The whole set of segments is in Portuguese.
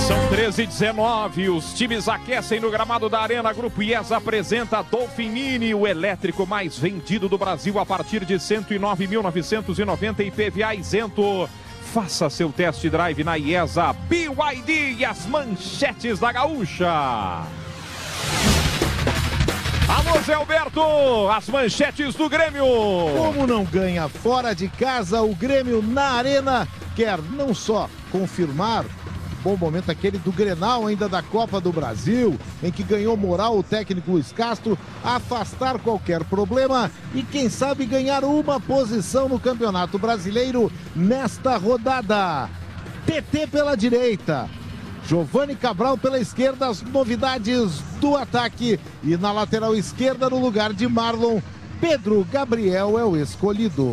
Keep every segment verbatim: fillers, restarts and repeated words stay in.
São treze e dezenove, os times aquecem no gramado da Arena. Grupo I E S apresenta Dolphin Mini, o elétrico mais vendido do Brasil a partir de cento e nove mil novecentos e noventa e P V A isento. Faça seu test drive na I E S A. B Y D e as manchetes da Gaúcha. Alô, Zé Alberto, as manchetes do Grêmio. Como não ganha fora de casa, o Grêmio na Arena quer não só confirmar bom momento aquele do Grenal ainda da Copa do Brasil, em que ganhou moral o técnico Luiz Castro, afastar qualquer problema e quem sabe ganhar uma posição no Campeonato Brasileiro nesta rodada. T T pela direita, Giovani Cabral pela esquerda, as novidades do ataque, e na lateral esquerda no lugar de Marlon, Pedro Gabriel é o escolhido.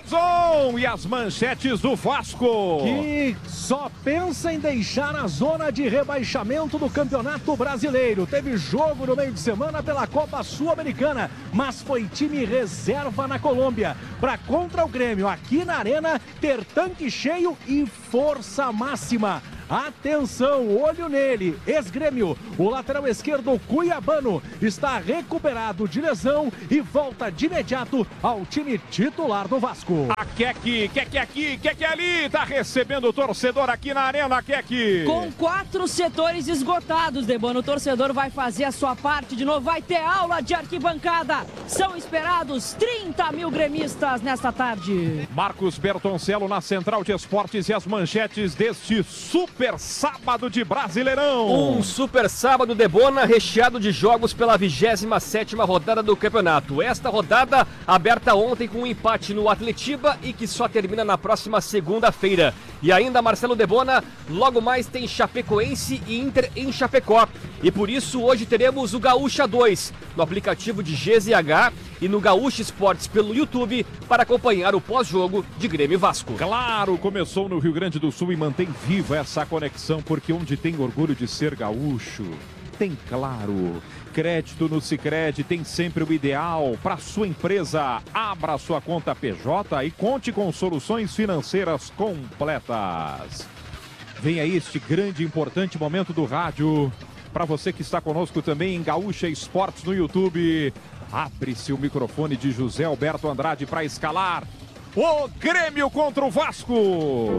Jason e as manchetes do Vasco. Que só pensa em deixar a zona de rebaixamento do Campeonato Brasileiro. Teve jogo no meio de semana pela Copa Sul-Americana, mas foi time reserva na Colômbia. Para contra o Grêmio aqui na Arena ter tanque cheio e força máxima. Atenção, olho nele, ex-Grêmio, o lateral esquerdo cuiabano está recuperado de lesão e volta de imediato ao time titular do Vasco. A Keke, Keke aqui, Keke ali, tá recebendo o torcedor aqui na Arena, Keke. Com quatro setores esgotados, Debona, o torcedor vai fazer a sua parte de novo, vai ter aula de arquibancada. São esperados trinta mil gremistas nesta tarde. Marcos Bertoncello na Central de Esportes e as manchetes deste super Super sábado de Brasileirão. Um super sábado, Debona, recheado de jogos pela vigésima sétima rodada do campeonato. Esta rodada aberta ontem com um empate no Atletiba e que só termina na próxima segunda-feira. E ainda, Marcelo Debona, logo mais tem Chapecoense e Inter em Chapecó. E por isso hoje teremos o Gaúcha dois no aplicativo de G Z H e no Gaúcha Esportes pelo YouTube para acompanhar o pós-jogo de Grêmio e Vasco. Claro, começou no Rio Grande do Sul e mantém viva essa conexão, porque onde tem orgulho de ser gaúcho, tem Claro. Crédito no Sicredi tem sempre o ideal para sua empresa. Abra sua conta P J e conte com soluções financeiras completas. Vem aí este grande e importante momento do rádio. Para você que está conosco também em Gaúcha Esportes no YouTube, abre-se o microfone de José Alberto Andrade para escalar o Grêmio contra o Vasco.